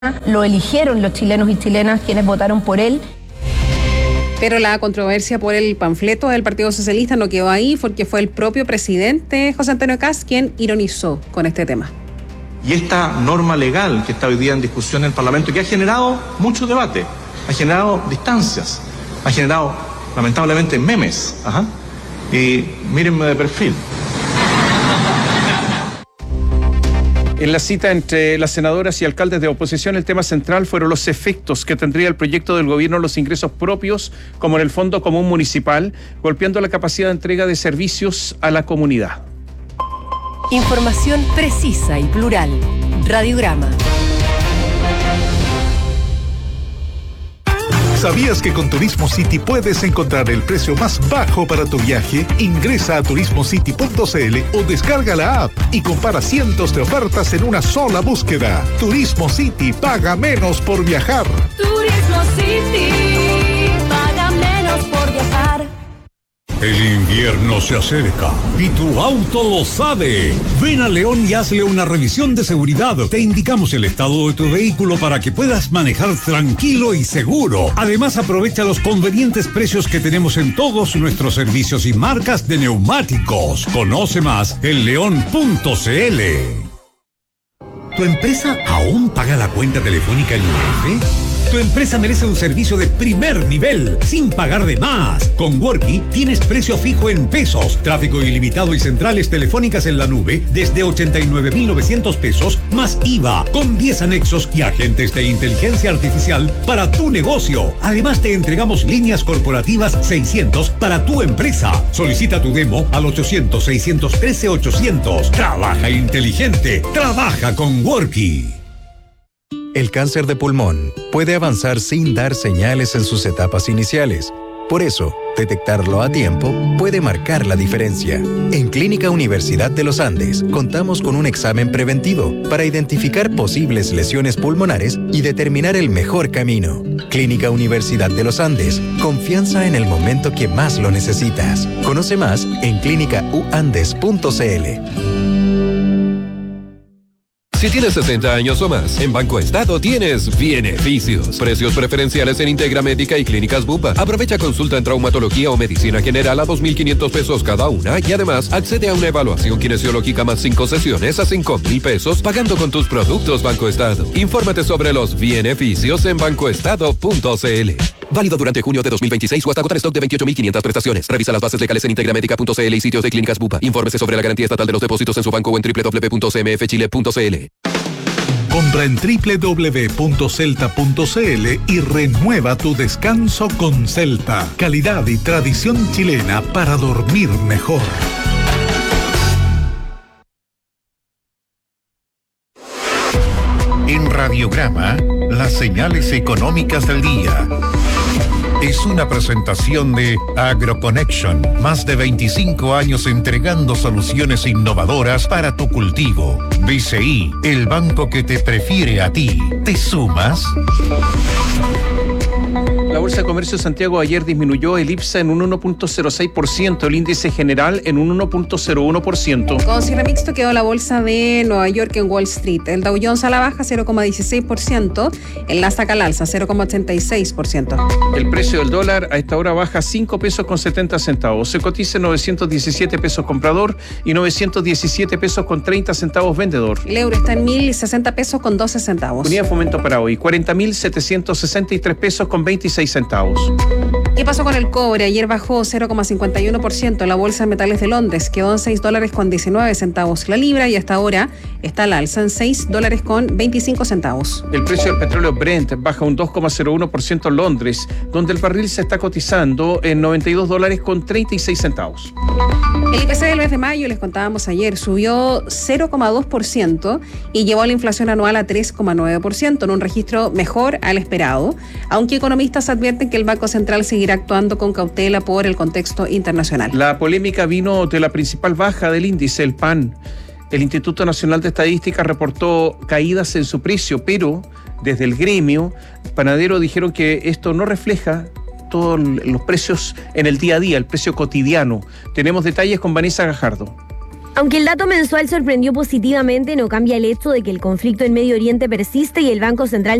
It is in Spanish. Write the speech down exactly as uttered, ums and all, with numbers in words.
lo eligieron los chilenos y chilenas quienes votaron por él. Pero la controversia por el panfleto del Partido Socialista no quedó ahí, porque fue el propio presidente José Antonio Kast quien ironizó con este tema. Y esta norma legal que está hoy día en discusión en el Parlamento, que ha generado mucho debate, ha generado distancias, ha generado lamentablemente memes, ajá, y mírenme de perfil. En la cita entre las senadoras y alcaldes de oposición, el tema central fueron los efectos que tendría el proyecto del gobierno en los ingresos propios, como en el Fondo Común Municipal, golpeando la capacidad de entrega de servicios a la comunidad. Información precisa y plural. Radiograma. ¿Sabías que con Turismo City puedes encontrar el precio más bajo para tu viaje? Ingresa a turismo city punto c l o descarga la app y compara cientos de ofertas en una sola búsqueda. Turismo City, paga menos por viajar. Turismo City, paga menos por viajar. El invierno se acerca y tu auto lo sabe. Ven a León y hazle una revisión de seguridad. Te indicamos el estado de tu vehículo para que puedas manejar tranquilo y seguro. Además, aprovecha los convenientes precios que tenemos en todos nuestros servicios y marcas de neumáticos. Conoce más en león punto c l. ¿Tu empresa aún paga la cuenta telefónica en U F? Tu empresa merece un servicio de primer nivel, sin pagar de más. Con Worky tienes precio fijo en pesos, tráfico ilimitado y centrales telefónicas en la nube desde ochenta y nueve mil novecientos pesos, más I V A, con diez anexos y agentes de inteligencia artificial para tu negocio. Además, te entregamos líneas corporativas seiscientos para tu empresa. Solicita tu demo al ochocientos, seiscientos trece, ochocientos. Trabaja inteligente, trabaja con Worky. El cáncer de pulmón puede avanzar sin dar señales en sus etapas iniciales. Por eso, detectarlo a tiempo puede marcar la diferencia. En Clínica Universidad de los Andes, contamos con un examen preventivo para identificar posibles lesiones pulmonares y determinar el mejor camino. Clínica Universidad de los Andes, confianza en el momento que más lo necesitas. Conoce más en clínica u andes punto c l. Si tienes sesenta años o más, en Banco Estado tienes beneficios. Precios preferenciales en Integra Médica y Clínicas Bupa. Aprovecha consulta en traumatología o medicina general a dos mil quinientos pesos cada una y además accede a una evaluación kinesiológica más cinco sesiones a cinco mil pesos pagando con tus productos Banco Estado. Infórmate sobre los beneficios en banco estado punto c l. Válido durante junio de dos mil veintiséis o hasta agotar stock de veintiocho mil quinientas prestaciones. Revisa las bases legales en integra médica punto c l y sitios de Clínicas Bupa. Infórmese sobre la garantía estatal de los depósitos en su banco o en doble u doble u doble u punto c m f chile punto c l. Compra en doble u doble u doble u punto celta punto c l y renueva tu descanso con Celta. Calidad y tradición chilena para dormir mejor. En Radiograma, las señales económicas del día. Es una presentación de AgroConnection, más de veinticinco años entregando soluciones innovadoras para tu cultivo. B C I, el banco que te prefiere a ti. ¿Te sumas? La Bolsa de Comercio de Santiago ayer disminuyó el I P S A en un uno punto cero seis por ciento, el índice general en un uno punto cero uno por ciento. Con cierre mixto quedó la bolsa de Nueva York en Wall Street. El Dow Jones a la baja cero coma dieciséis por ciento, el Nasdaq al alza cero coma ochenta y seis por ciento. El precio del dólar a esta hora baja cinco pesos con setenta centavos. Se cotiza en novecientos diecisiete pesos comprador y novecientos diecisiete pesos con treinta centavos vendedor. El euro está en mil sesenta pesos con doce centavos. Unidad de fomento para hoy, cuarenta mil setecientos sesenta y tres pesos con veintiséis centavos. ¿Qué pasó con el cobre? Ayer bajó cero coma cincuenta y uno por ciento. La bolsa de metales de Londres quedó en seis dólares con diecinueve centavos la libra y hasta ahora está al alza en seis dólares con veinticinco centavos. El precio del petróleo Brent baja un dos coma cero uno por ciento en Londres, donde el barril se está cotizando en noventa y dos dólares con treinta y seis centavos. El I P C del mes de mayo, les contábamos ayer, subió cero coma dos por ciento y llevó la inflación anual a tres coma nueve por ciento, en un registro mejor al esperado, aunque economistas advierten que el Banco Central seguirá actuando con cautela por el contexto internacional. La polémica vino de la principal baja del índice, el P A N. El Instituto Nacional de Estadística reportó caídas en su precio, pero desde el gremio panadero dijeron que esto no refleja todos los precios en el día a día, el precio cotidiano. Tenemos detalles con Vanessa Gajardo. Aunque el dato mensual sorprendió positivamente, no cambia el hecho de que el conflicto en Medio Oriente persiste y el Banco Central